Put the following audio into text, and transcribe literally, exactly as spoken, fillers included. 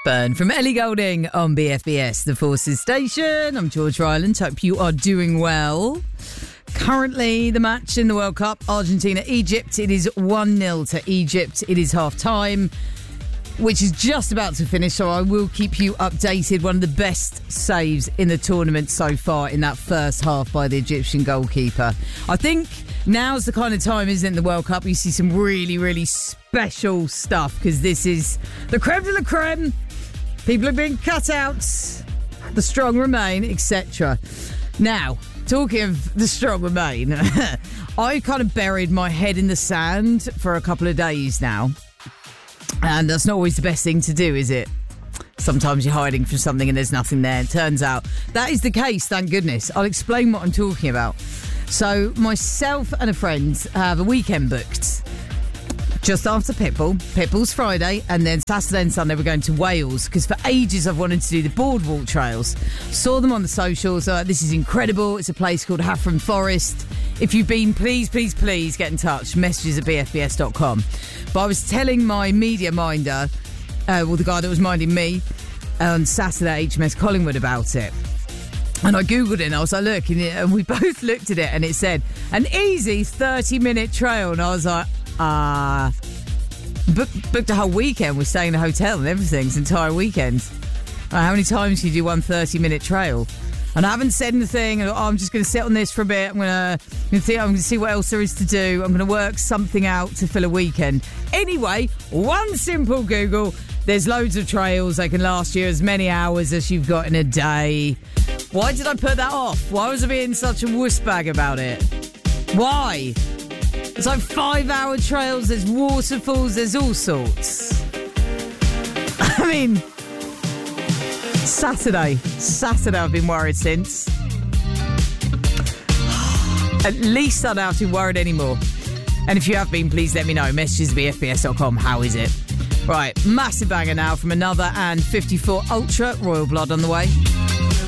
Burn from Ellie Goulding on B F B S, the Forces Station. I'm George Ryland. Hope you are doing well. Currently, the match in the World Cup, Argentina-Egypt. It is one nil to Egypt. It is half-time, which is just about to finish, so I will keep you updated. One of the best saves in the tournament so far in that first half by the Egyptian goalkeeper. I think now's the kind of time, isn't it, in the World Cup, you see some really, really special stuff, because this is the creme de la creme. People are being cut out. The strong remain, et cetera. Now, talking of the strong remain, I kind of buried my head in the sand for a couple of days now. And that's not always the best thing to do, is it? Sometimes you're hiding from something and there's nothing there. It turns out that is the case, thank goodness. I'll explain what I'm talking about. So, myself and a friend have a weekend booked just after Pitbull. Pitbull's Friday, and then Saturday and Sunday we're going to Wales, because for ages I've wanted to do the boardwalk trails. Saw them on the socials. Uh, this is incredible. It's a place called Haffron Forest. If you've been, please, please, please get in touch. Messages at b f b s dot com. But I was telling my media minder, uh, well, the guy that was minding me, on Saturday at H M S Collingwood about it. And I Googled it and I was like, look, and, it, and we both looked at it and it said, an easy thirty-minute trail. And I was like, ah, uh, book, booked a whole weekend. We're staying in a hotel and everything, this entire weekend. Uh, how many times can you do one thirty-minute trail? And I haven't said anything. Oh, I'm just going to sit on this for a bit. I'm going to I'm going to see what else there is to do. I'm going to work something out to fill a weekend. Anyway, one simple Google. There's loads of trails. They can last you as many hours as you've got in a day. Why did I put that off? Why was I being such a wuss bag about it? Why? It's like five-hour trails. There's waterfalls. There's all sorts. I mean, Saturday. Saturday I've been worried since. At least I don't have to be worried anymore. And if you have been, please let me know. Messages at b f b s dot com. How is it? Right, massive banger now from another and fifty-four Ultra. Royal Blood on the way.